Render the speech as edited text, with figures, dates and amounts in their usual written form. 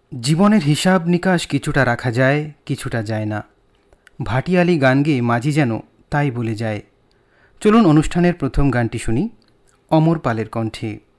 জীবনের হিসাব নিকাশ কিছুটা রাখা যায়, কিছুটা যায় না। ভাটিয়ালি গান গেয়ে মাঝি যেন তাই বলে যায়। চলুন অনুষ্ঠানের প্রথম গানটি শুনি অমর পালের কণ্ঠে।